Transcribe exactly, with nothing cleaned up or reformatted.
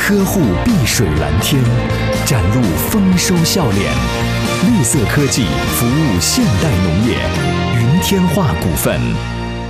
呵护碧水蓝天，展露丰收笑脸。绿色科技服务现代农业，云天化股份。